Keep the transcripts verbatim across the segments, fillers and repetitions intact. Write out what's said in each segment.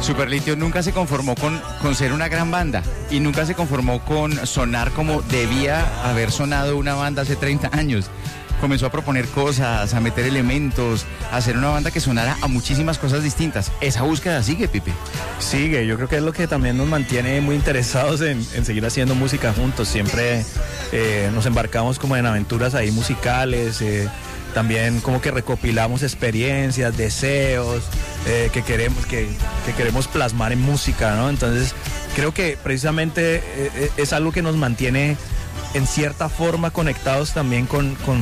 Superlitio nunca se conformó con, con ser una gran banda y nunca se conformó con sonar como debía haber sonado una banda hace treinta años. Comenzó a proponer cosas, a meter elementos, a hacer una banda que sonara a muchísimas cosas distintas. Esa búsqueda sigue, Pipe. Sigue, yo creo que es lo que también nos mantiene muy interesados en, en seguir haciendo música juntos. Siempre eh, nos embarcamos como en aventuras ahí musicales, eh, también como que recopilamos experiencias, deseos eh, que queremos que, que queremos plasmar en música, ¿no? Entonces creo que precisamente eh, es algo que nos mantiene en cierta forma conectados también con, con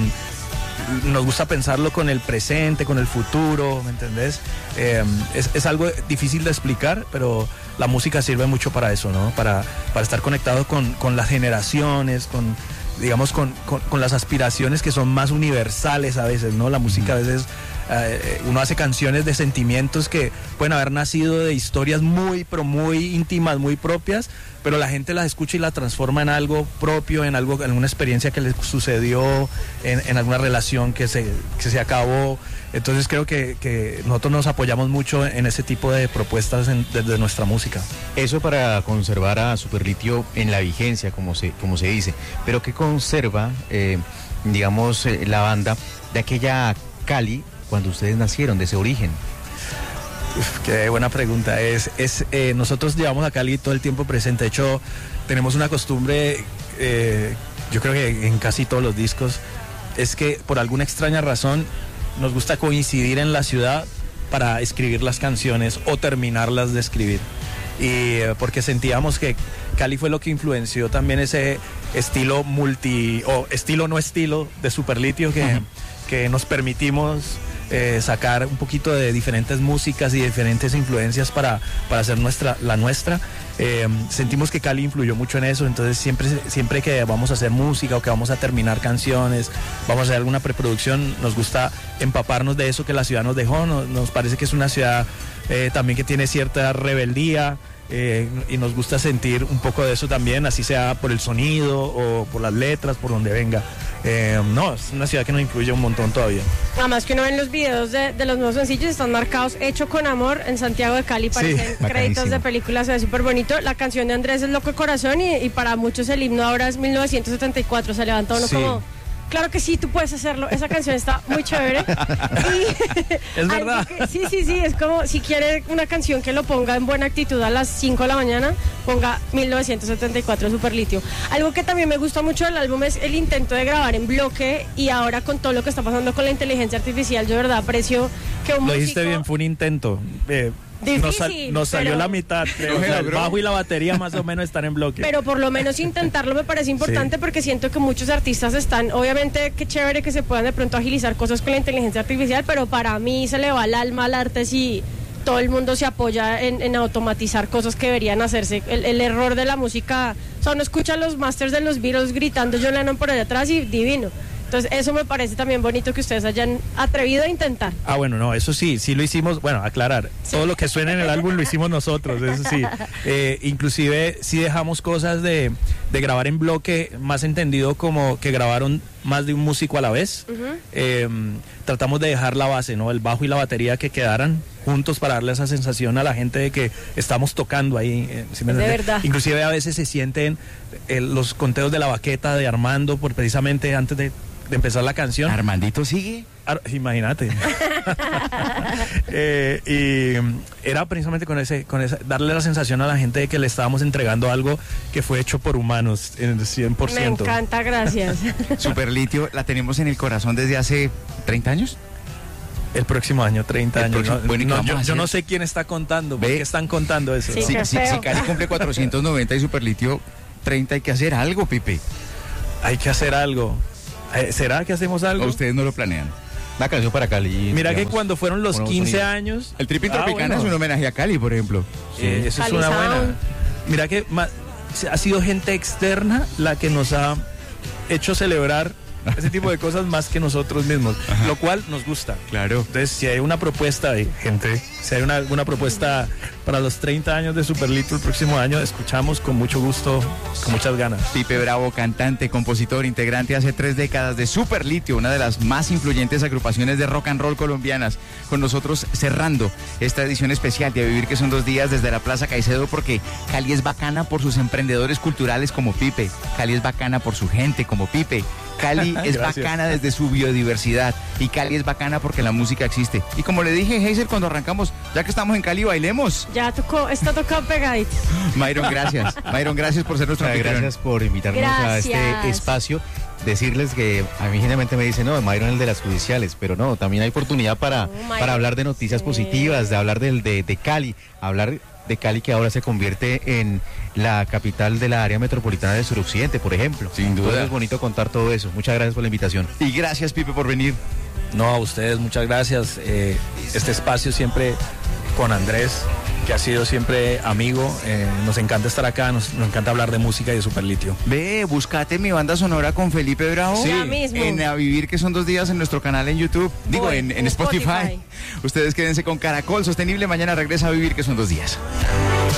nos gusta pensarlo con el presente, con el futuro, ¿me entendés? Eh, es, es algo difícil de explicar, pero la música sirve mucho para eso, ¿no? Para, para estar conectado con, con las generaciones, con digamos, con, con, con las aspiraciones que son más universales a veces, ¿no? La música a veces, eh, uno hace canciones de sentimientos que pueden haber nacido de historias muy, pero muy íntimas, muy propias, pero la gente las escucha y la transforma en algo propio, en algo, en alguna experiencia que les sucedió, en, en alguna relación que se, que se acabó. Entonces creo que, que nosotros nos apoyamos mucho en ese tipo de propuestas en, desde nuestra música. Eso para conservar a Superlitio en la vigencia, como se, como se dice. Pero ¿qué conserva, eh, digamos, eh, la banda de aquella Cali cuando ustedes nacieron, de ese origen? Uf, qué buena pregunta. Es, es eh, nosotros llevamos a Cali todo el tiempo presente. De hecho, tenemos una costumbre, eh, yo creo que en casi todos los discos, es que por alguna extraña razón nos gusta coincidir en la ciudad para escribir las canciones o terminarlas de escribir. Y eh, porque sentíamos que Cali fue lo que influenció también ese estilo multi, o estilo no estilo de Superlitio que, uh-huh. que nos permitimos eh, sacar un poquito de diferentes músicas y diferentes influencias para, para hacer nuestra, la nuestra. Eh, sentimos que Cali influyó mucho en eso, entonces siempre, siempre que vamos a hacer música o que vamos a terminar canciones, vamos a hacer alguna preproducción, nos gusta empaparnos de eso que la ciudad nos dejó. Nos, nos parece que es una ciudad eh, también que tiene cierta rebeldía, eh, y nos gusta sentir un poco de eso también, así sea por el sonido o por las letras, por donde venga. Eh, no, es una ciudad que nos influye un montón todavía. Además que uno ve en los videos de, de los nuevos sencillos, están marcados Hecho con Amor en Santiago de Cali, parecen sí, créditos de películas, se ve súper bonito. La canción de Andrés es Loco de Corazón y, y para muchos el himno ahora es mil novecientos setenta y cuatro, se levanta uno sí. como... Claro que sí, tú puedes hacerlo. Esa canción está muy chévere. Y es verdad. Que, sí, sí, sí. Es como si quiere una canción que lo ponga en buena actitud a las cinco de la mañana, ponga mil novecientos setenta y cuatro Superlitio. Algo que también me gusta mucho del álbum es el intento de grabar en bloque y ahora con todo lo que está pasando con la inteligencia artificial, yo de verdad aprecio que un Lo músico... dijiste bien, fue un intento. Eh, Difícil, nos, sal, nos salió pero... la mitad, creo. O sea, el bajo y la batería más o menos están en bloque. Pero por lo menos intentarlo me parece importante sí. porque siento que muchos artistas están, obviamente qué chévere que se puedan de pronto agilizar cosas con la inteligencia artificial, pero para mí se le va el alma al arte si todo el mundo se apoya en, en automatizar cosas que deberían hacerse. El, el error de la música, o sea, uno escucha a los masters de los Beatles gritando John Lennon por allá atrás y divino. Entonces eso me parece también bonito que ustedes hayan atrevido a intentar. Ah, bueno, no, eso sí, sí lo hicimos, bueno, aclarar, sí. todo lo que suena en el álbum lo hicimos nosotros, eso sí. Eh, inclusive sí dejamos cosas de, de grabar en bloque, más entendido como que grabaron más de un músico a la vez. Uh-huh. Eh, tratamos de dejar la base, ¿no? El bajo y la batería que quedaran juntos para darle esa sensación a la gente de que estamos tocando ahí. Eh, ¿sí me de verdad. Inclusive a veces se sienten eh, los conteos de la baqueta de Armando, por precisamente antes de de empezar la canción. ¿Armandito sigue? Ar- imagínate. eh, y era precisamente con ese, con esa, darle la sensación a la gente de que le estábamos entregando algo que fue hecho por humanos en cien por ciento. Me encanta, gracias. Superlitio, ¿la tenemos en el corazón desde hace treinta años? El próximo año, treinta años. Próximo, no, bueno, no, yo, yo no sé quién está contando, ¿por qué están contando eso? Sí, si, si, si Cali cumple cuatrocientos noventa y Superlitio treinta, hay que hacer algo, Pipe. Hay que hacer algo. ¿Será que hacemos algo? ¿O ustedes no lo planean? La canción para Cali. Mira, digamos, que cuando fueron los quince sonido. años... El Tripping Tropicana ah, bueno. es un homenaje a Cali, por ejemplo. Sí. Eh, eso Cali es una Sound. buena... Mira que ma, ha sido gente externa la que nos ha hecho celebrar ese tipo de cosas más que nosotros mismos, Ajá. lo cual nos gusta. Claro. Entonces, si hay una propuesta de gente, si hay una, una propuesta para los treinta años de Superlito el próximo año, escuchamos con mucho gusto, con muchas ganas. Pipe Bravo, cantante, compositor, integrante hace tres décadas de Superlitio, una de las más influyentes agrupaciones de rock and roll colombianas, con nosotros cerrando esta edición especial de A Vivir que son dos días desde la Plaza Caicedo, porque Cali es bacana por sus emprendedores culturales como Pipe, Cali es bacana por su gente como Pipe, Cali es bacana desde su biodiversidad y Cali es bacana porque la música existe. Y como le dije, Hazel, cuando arrancamos, ya que estamos en Cali, bailemos. Ya tocó, está tocado pegadito. Myron, gracias. Myron, gracias por ser nuestro anfitrión. Gracias por invitarnos gracias. a este espacio. Decirles que a mí generalmente me dicen, no, Myron es el de las judiciales, pero no, también hay oportunidad para, oh, para hablar de noticias sí. positivas, de hablar del, de, de Cali, hablar de Cali que ahora se convierte en la capital de la área metropolitana del suroccidente, por ejemplo. Sin duda. Entonces es bonito contar todo eso. Muchas gracias por la invitación. Y gracias, Pipe, por venir. No, a ustedes, muchas gracias. Eh, este espacio siempre con Andrés, que ha sido siempre amigo. Eh, nos encanta estar acá, nos, nos encanta hablar de música y de Superlitio. Ve, búscate mi banda sonora con Felipe Bravo. Sí, ya mismo. En A Vivir que son dos días en nuestro canal en YouTube. Digo, Voy, en, en en Spotify. Spotify. Ustedes quédense con Caracol Sostenible. Mañana regresa A Vivir que son dos días.